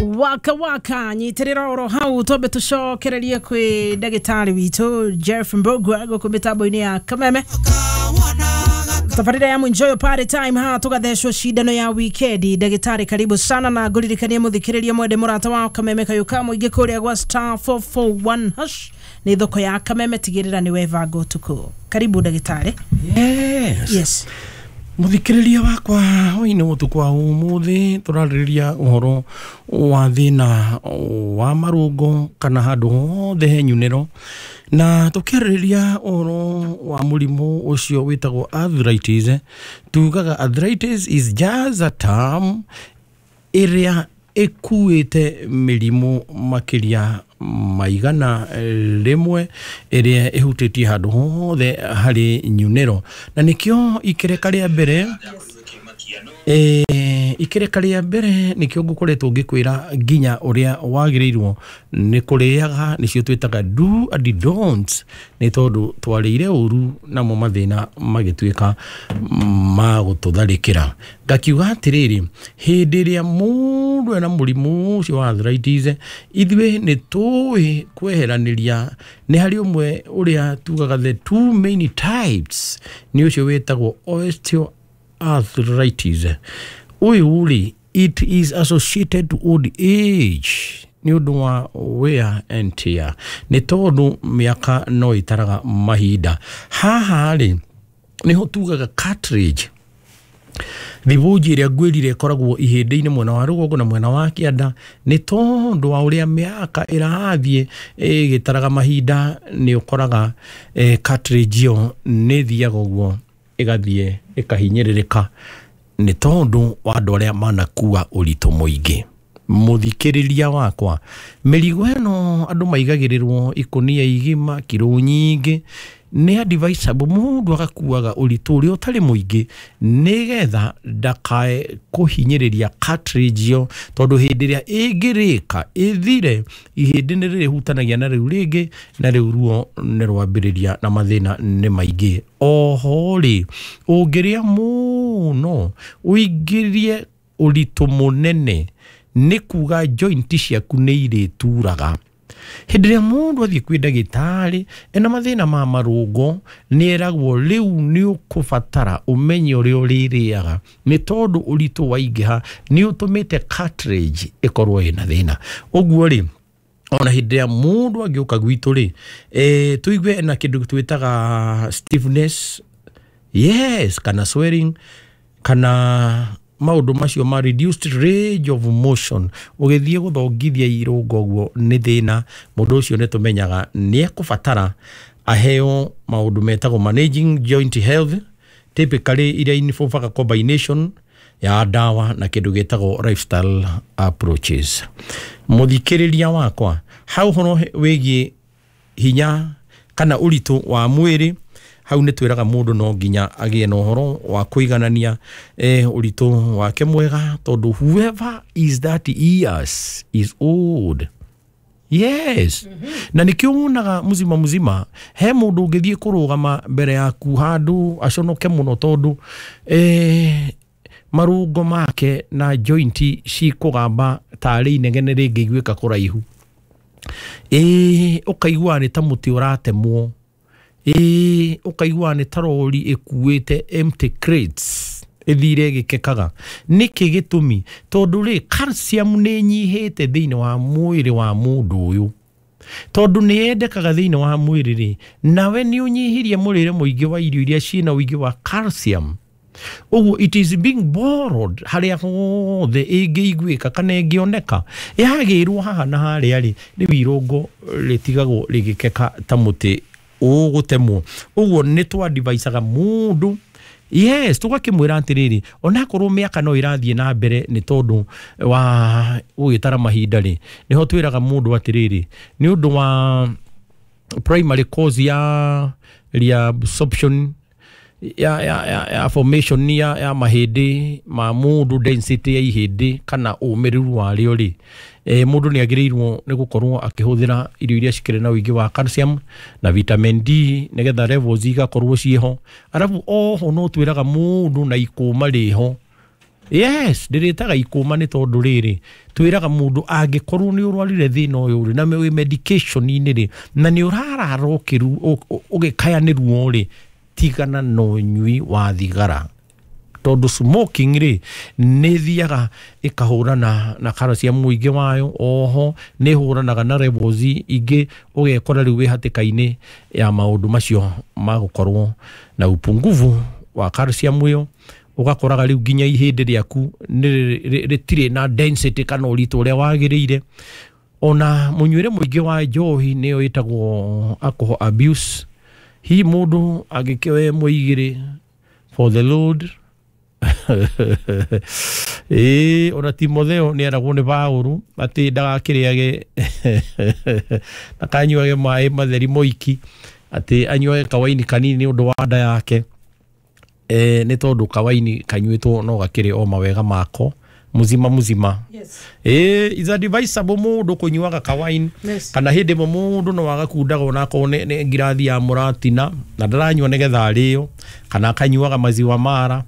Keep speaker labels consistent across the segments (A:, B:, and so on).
A: Waka waka nyitirira oro hau tobe tushokererie kwi ndagitari witu Jeff Mbogwa go kumitaboini ya Kameme. Tafarida ya enjoy party time ha tugatheshwo shidano ya weekend. Ndagitari karibu sana na guririkania muthikiriria mwende murata wa Kameme kayuka muingi kuria gwa star 441 hash ni thoko ya Kameme tigirira ni weva go tuko. Karibu ndagitari. Yes.
B: Muthikiriria wakwa hoine mutuku wa umuthi turariria uhoro wa thina wa marungo kana handu hothe henyuniro na tukiriria uhoro wa murimu ucio witagwo arthritis. Tugaga arthritis is just a term iria ekuite mirimu makiria maigana rimwe iria ihutitie handu hothe hari nyunero na nikio ikereka ria mbere ikereka ria mbere nikio ngukoretwo ngikwira nginya uria wagirirwo ni kuriaga nicio twitaga do and don'ts ni tondu twarire uru na mo mathina magitwika ma gututharikira ngakiuga atiriri hindi ria mundu ena murimu ucio wa arthritis ithwe ni tuwi kweheraniria ni hari umwe uria tugaga the two main types ni ucio wetagwo osteoarthritis. Uri it is associated to old age ni undu wa wear and tear ni tondu miaka no itaraga mahinda haha ri niho tugaga cartilage thibuji ria gwirire koragwo ihindi-ini mwena wa rugongo na mwena wa kianda ni tondu wa uria miaka irathie gitaraga mahinda ni ukoraga cartilage yo ni thiaga uguo igathie ikahinyiririka ni tondu wa andu aria manakua urito muingi. Muthikiriria wakwa mirigo eno andu maigagirirwo ikunia igima kiro nyingi ni advisable mundu agakuaga urito uri utari muingi nigetha ndakae kuhinyiriria cartilage yo tondu hindi ria ingirika ithire ihindi ni rihutanagia na riu ringi na riu ruo ni rwambiriria na mathina ni maingi. Oho ri ungiria muno uingirie urito munene ni kuga joint ciaku ni irituraga. Hindi ria mundu athie kwi ndagitari ena mathina ma marungo ni eragwo riu ni ukubatara umenye uria uririaga ni tondu urito waingiha ni utumite cartilage ikorwo ina thina. Uguo ri ona hindi ria mundu agiuka gwitu ri tuigwe na kindu twitaga stiffness, yes, kana swelling, kana maundu macio ma reduced range of motion ugithie guthongithia irungo guo ni thina. Mundu ucio ne tumenyaga ni ekubatara aheo maundu metagwo managing joint health, typically iria involve combination ya dawa na kindu getagwo lifestyle approaches. Muthikiriria wakwa hau hono wegie hinya kana urito wa mwiri hau ni twiraga mundu no nginya agie no horo wa kuiganania urito wake mwega tondu whoever is that years is old. Yes. Na nikiunaga muzima he mundu ngithie kurugama mbere yaku handu aconoke muno tondu marungo make na joint cikugamba tari inegene ringi igwika kuraihu ukaigua ni ta muti uratemwo ukaigua ni tarori ikuite empty crates ithire gikekaga niki gitumi tondu ri calcium ni nyihite thiini wa mwiri wa mundu uyu tondu ni endekaga thiini wa mwiri ri nawe ni unyihirie murire muingi wa irio iria ciina uingi wa calcium. Ugu it is being borrowed haria hothe ingiiguika kana ingioneka yagirwo haha na haria ri ni wirungo ritigagwo rigikeka ta muti ugutemwo. Uguo ni twadivaisaga mundu, yes, tugakimwira atiriri ona korwo miaka no irathie na mbere ni tondu wa ugitara mahinda ri niho twiraga mundu atiriri ni undu wa primary cause ya reabsorption ya formation ya mahindi ma mundu density ya ihindi kana umiriru wa rio ri mundu ni agirirwo ni gukorwo akihuthira irio iria cikire na wingi wa calcium na vitamin D nigetha levels igakorwo cieho. Arabu oho no twiraga mundu na ikuma riho Yes, ndiritaga ikuma ni tondu riri twiraga mundu angikorwo ni urwarire thina uyu ri na medication ini ri na ni urarara ukiru ugikaya ni ruo ri tigana no nyui wa thigara tondu smoking ri ni thiaga ikahurana na calcium muingi wayo oho ni huranaga na levels ingi ugekora riu wi hatikaini ya maundu macio magukorwo na upungufu wa calcium yo ugakoraga riu ginya ihindi riaku ritire na density kana uritu uria wagiriire ona munywire muingi wa njohi niyo itagwo alcohol abuse hi mundu agikewe muigire for the Lord ona Timotheo ni aragwo ni Paulu ati ndagakiriage nakanyuage mai matheri moiki ati anyuage kawaini kanini undu wa nda yake ni tondu kawaini kanyuitwo no gakiri o mawega mako muzima
A: yes
B: is advisable mundu kunyuaga kawaini
A: yes. Kana
B: hindi mundu no wagakundaga onako ne ngirathi ya muratina na ndaranyua nigetha ario kana akanyuaga maziwa mara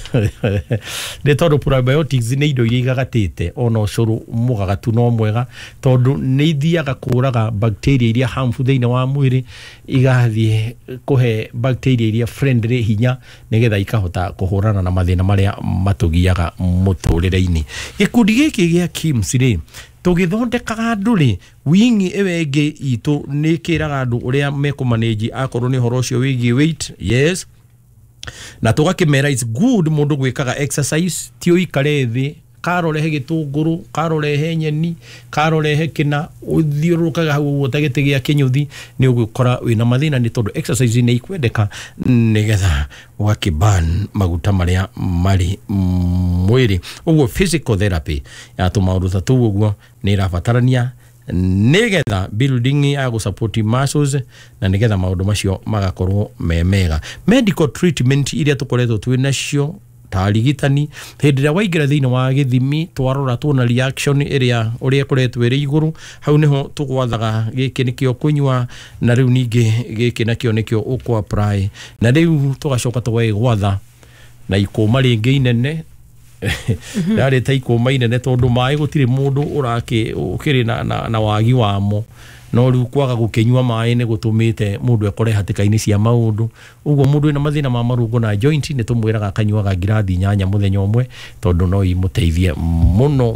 B: ni tondu probiotics ni indo iria igagatite ona ucuru mugagatu no mwega tondu ni ithiaga kuraga bacteria iria harmful thiine wa mwiri igathie kuhe bacteria iria friendly hinya nigetha ikahota kuhurana na mathina maria matugiaga muturire-ini gikundi giki gia KIMS ri tugithondekaga andu ri wingi ewenge itu ni kiraga andu uria mekumanage akorwo ni horo cio wigi weight yes na tugakimera is good mundu gwikaga exercise tio ikare thi karorehe gitunguru karorehe nyeni karorehe kina uthiurukaga hau utagite gia kinyuthi ni ugukora wina mathina ni tondu exercise ni ikwendeka nigetha wakiban maguta maria mari mwiri uguo physical therapy ya tumaundu tatu uguo ni rabatarania nigetha building ya support muscles na nigetha maundu macio magakorwo memega medical treatment iria tukoretwo twinacio tarigitani hindi ria waigira thiini wa githimi twarora tuona reaction iria uria kuretwo iri iguru hau niho tugwathaga giki nikio kunywa na riu ningi giki nakio nikio uko apply na riu tugacoka twegwatha na ikuma ringi inene yari taikuma inene tondu mai gutire mundu urake ukiri na wagi wamo no riu kwaga gukinywa mai ni gutumite mundu ekore hatikaini cia maundu uguo mundu ina mathina ma marungu na joint ni tumwiraga akanyuaga ngirathi nyanya muthenya umwe tondu no imuteithie muno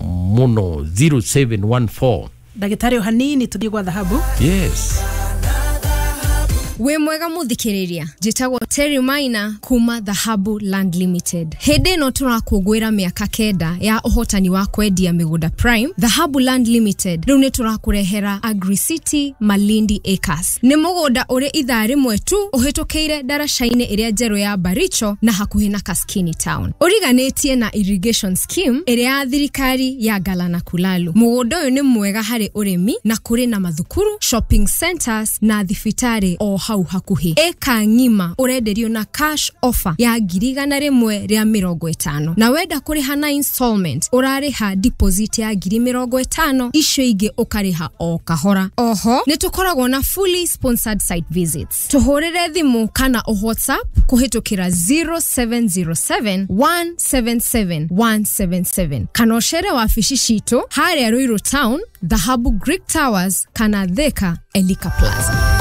B: 0714
A: Dagitari hanini tuthie gwa dhahabu
B: yes
C: we mwega muthikiriria jitagwo Terry Maina kuma Dhahabu Land Limited. Hede no turakugwira miaka kenda ya uhotani wa kwendia migunda prime. Dhahabu Land Limited riu ni turakurehera Agri City Malindi Acres. Ni mugunda uri ithari mwetu uhitukeire daracaine iria njeru ya Baricho na hakuhi na Kaskini Town. Uriganetie na irrigation scheme iria ya thirikari ya Galana Kulalu. Mugunda uyu ni mwega hari urimi na kuri na mathukuru, shopping centers na thibitari o hau hakuhi. Eka ngima urenderio na cash offer ya girigana rimwe ria 50 na wenda kuriha na installment urariha deposit ya 50 icio ingi ukariha o kahora. Oho ni tukoragwo na fully sponsored site visits. Tuhurire thimu kana o WhatsApp kuhitukira 0707 177 177 kana shere wafishi shito haria Ruiru Town, Dhahabu Greek Towers kana Theka Elika Plaza.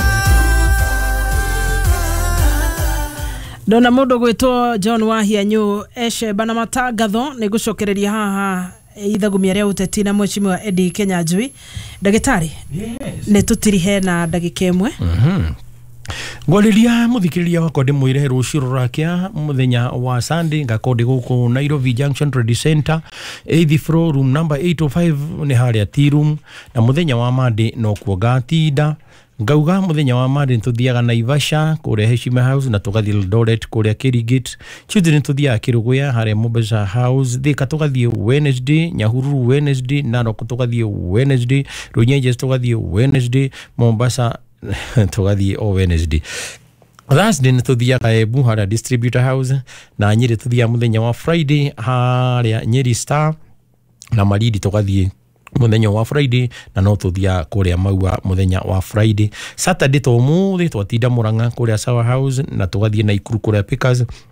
A: Dona mundu gwitwo John Wahianyu eshe bana matangatho ni gucokereria haha ithagumia ria uteti na mweshimiwa Eddie Kenyanjui. Dagitari
B: yes
A: ne tutirihe na dagika imwe
B: Gwaliria muthikiriria wako ndimwire rucio rurakia muthenya wa Sunday ngakodi guku Nairobi Junction Trade Center 8th floor room number 805 ni haria tea room na muthenya wa Monday no kuogatida ngauga muthenya wa Monday tuthiaga Naivasha kuria Heshima House na tugathi Eldoret kuria Kirigit. Tuesday tuthiaga Kiruguya haria Mombasa House. Thika tugathi Wednesday, Nyahururu Wednesday, Narok tugathi Wednesday, Runyenjes tugathi Wednesday, Mombasa tugathi o Wednesday. Thursday tuthiaga Embu haria Distributor House na Nyeri tuthiaga muthenya wa Friday haria Nyeri Star na Malindi tugathi muthenya wa Friday na no tuthia kuria Maua muthenya wa Friday. Saturday to muthi twatinda Muranga kuria Sour House na tugathie na Ikuru kuria Pickers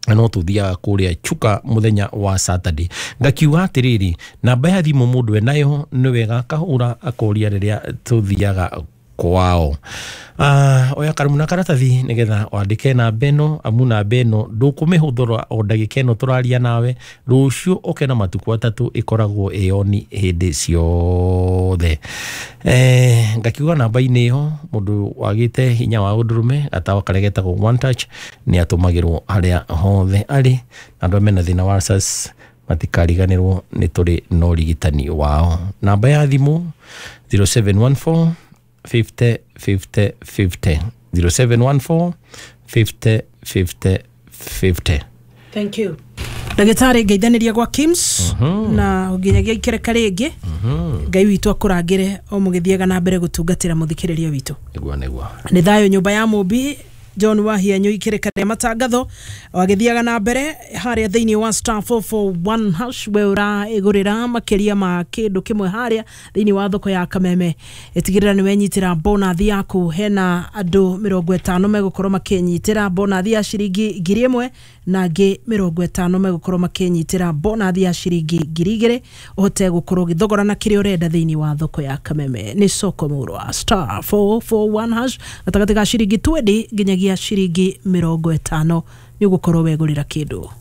B: no tuthiaga kuria Chuka muthenya wa Saturday ngakiuga atiriri namba ya thimu mundu enayo ni wega kahura akoria riria tuthiaga kwao. Oya karumuna karatathi nigetha wandike na beno amuna beno ndukumihudhura o ndagika ino turaria nawe rucio okena matuku atatu ikoragwo eoni hindi ciothe. Ngakiuga namba ini yo mundu wagite hinya wa undurume atawa karegeta go one touch ni atumagirwo haria hothe ari andu mena thina wa sas matikariganirwo ni turi no rigitani wao. Namba ya thimu 0714 50 50 50 0714 50 50 50.
A: Thank you. Ndagitari ngeithaniria gwa Kims na nginyagia ikereka ringi ngai witu akurangire o mugithiaga na mbere gutungatira muthikiriria witu
B: Negwa
A: ni thayo nyumba ya Mubi John Wahia nyu ikereka ria matangatho agithiaga na mbere haria thiini wa star 441 hash we ura igurira makiria ma kindu kimwe haria thiini wa thoko ya Kameme itigirira ni wenyitira bonus yaku hena andu 50 megukorwo makinyitira bonus ya shiringi 1000 na ngi 50 megukorwo makinyitira bonus ya shiringi 2000 uhote gukorwo githogora na kiri urenda thiini wa thoko ya Kameme ni soko murwa star 441 hash gatagati ga shiringi 20 nginyagia shiringi 50 ni ugukorwo wegurira kindu.